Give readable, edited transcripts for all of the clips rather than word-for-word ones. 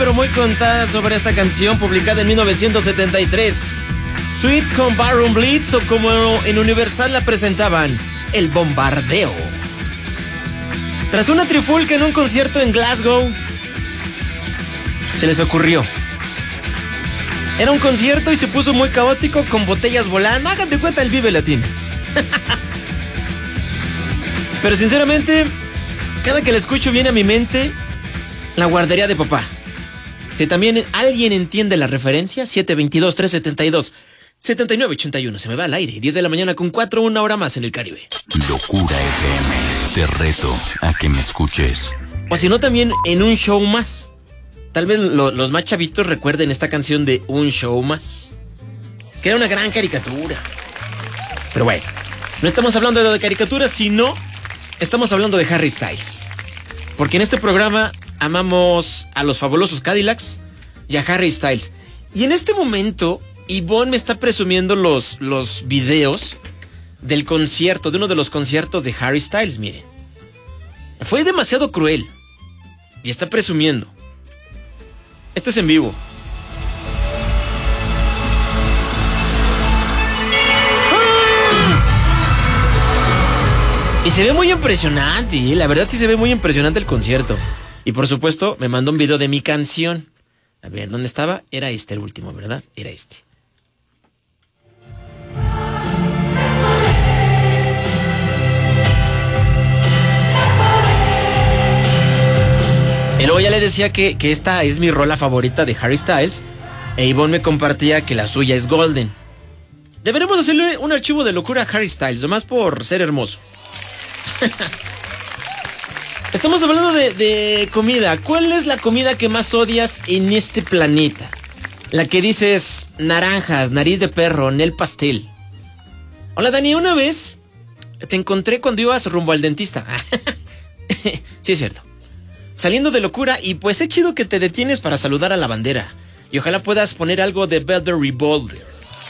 pero muy contada sobre esta canción publicada en 1973. Sweet con Baron Blitz, o como en Universal la presentaban, El Bombardeo. Tras una trifulca en un concierto en Glasgow, se les ocurrió. Era un concierto y se puso muy caótico con botellas volando. Hagan de cuenta el Vive Latino. Pero sinceramente, cada que la escucho viene a mi mente La Guardería de Papá. Si también alguien entiende la referencia, 722-372-7981. Se me va al aire. 10 de la mañana con 4, una hora más en el Caribe. Locura FM. Te reto a que me escuches. O si no, también en Un Show Más. Tal vez los más chavitos recuerden esta canción de Un Show Más, que era una gran caricatura. Pero bueno, no estamos hablando de caricaturas, sino estamos hablando de Harry Styles. Porque en este programa amamos a los fabulosos Cadillacs y a Harry Styles. Y en este momento, Ivonne me está presumiendo los videos del concierto, de uno de los conciertos de Harry Styles, miren. Fue demasiado cruel. Y está presumiendo. Esto es en vivo. Y se ve muy impresionante, ¿eh? La verdad sí se ve muy impresionante el concierto. Y por supuesto me mandó un video de mi canción. A ver, ¿dónde estaba? Era este el último, ¿verdad? Era este. Y luego ya le decía que esta es mi rola favorita de Harry Styles. E Ivonne me compartía que la suya es Golden. Deberemos hacerle un archivo de locura a Harry Styles, nomás por ser hermoso. Estamos hablando de comida. ¿Cuál es la comida que más odias en este planeta? La que dices naranjas, nariz de perro, Nel pastel. Hola Dani, una vez te encontré cuando ibas rumbo al dentista. Sí, es cierto. Saliendo de locura, y pues es chido que te detienes para saludar a la bandera. Y ojalá puedas poner algo de Velvet Revolver.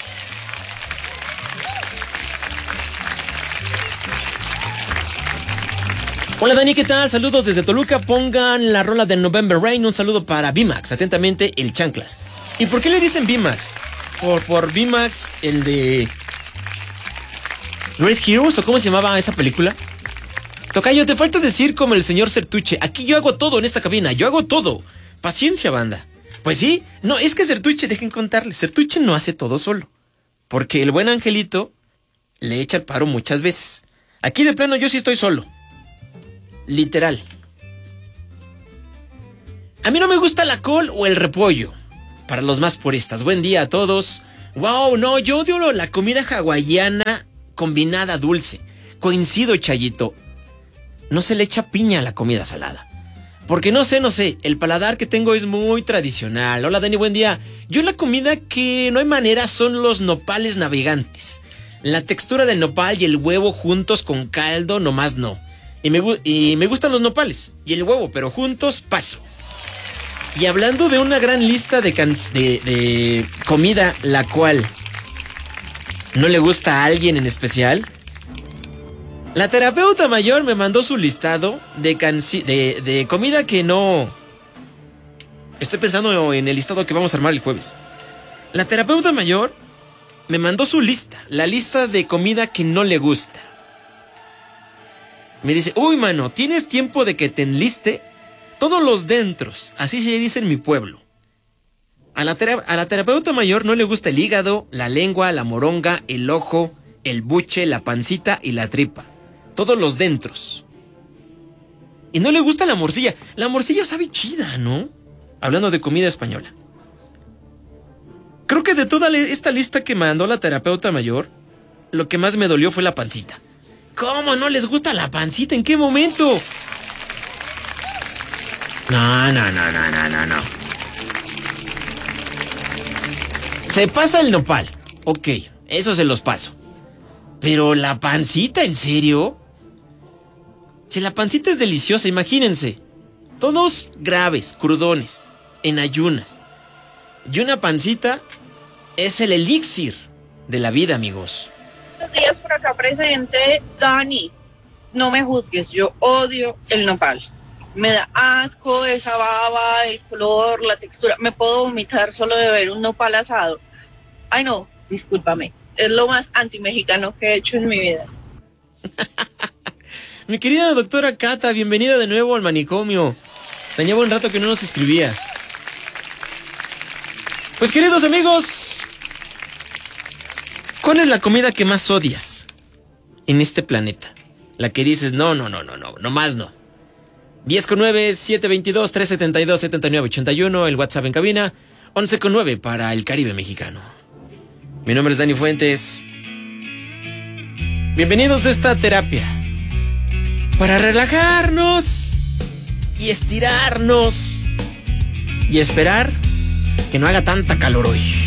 Hola Dani, ¿qué tal? Saludos desde Toluca. Pongan la rola de November Rain. Un saludo para B-Max. Atentamente, el Chanclas. ¿Y por qué le dicen B-Max? Por B-Max, el de Great Heroes, o cómo se llamaba esa película. Tocayo, te falta decir como el señor Sertuche. Aquí yo hago todo en esta cabina, yo hago todo. Paciencia, banda. Pues sí, no, es que Sertuche, dejen contarles, Sertuche no hace todo solo. Porque el buen angelito le echa el paro muchas veces. Aquí de plano yo sí estoy solo. Literal. A mí no me gusta la col o el repollo. Para los más puristas, buen día a todos. Wow, no, yo odio la comida hawaiana combinada dulce. Coincido, Chayito. No se le echa piña a la comida salada. Porque no sé, el paladar que tengo es muy tradicional. Hola Dani, buen día. Yo la comida que no hay manera son los nopales navegantes. La textura del nopal y el huevo juntos con caldo, nomás no. Y me gustan los nopales y el huevo, pero juntos paso. Y hablando de una gran lista de comida, la cual no le gusta a alguien en especial, la terapeuta mayor me mandó su listado de comida que no... Estoy pensando en el listado que vamos a armar el jueves. La terapeuta mayor me mandó su lista, la lista de comida que no le gusta. Me dice, uy, mano, ¿tienes tiempo de que te enliste todos los dentros? Así se dice en mi pueblo. A la terapeuta mayor no le gusta el hígado, la lengua, la moronga, el ojo, el buche, la pancita y la tripa. Todos los dentros. Y no le gusta la morcilla. La morcilla sabe chida, ¿no? Hablando de comida española. Creo que de toda esta lista que mandó la terapeuta mayor, lo que más me dolió fue la pancita. ¿Cómo no les gusta la pancita? ¿En qué momento? No. Se pasa el nopal. Ok, eso se los paso. Pero la pancita, ¿en serio? Si la pancita es deliciosa, imagínense. Todos graves, crudones, en ayunas. Y una pancita es el elixir de la vida, amigos. Buenos días, por acá presente, Dani. No me juzgues, yo odio el nopal. Me da asco esa baba, el color, la textura. Me puedo vomitar solo de ver un nopal asado. Ay, no, discúlpame. Es lo más antimexicano que he hecho en mi vida. Mi querida doctora Cata, bienvenida de nuevo al manicomio. Tenía buen rato que no nos escribías. Pues queridos amigos, ¿cuál es la comida que más odias en este planeta? La que dices, no más no. 10-9-722-372-7981, el WhatsApp en cabina, 11-9 para el Caribe mexicano. Mi nombre es Dani Fuentes. Bienvenidos a esta terapia para relajarnos y estirarnos y esperar que no haga tanta calor hoy.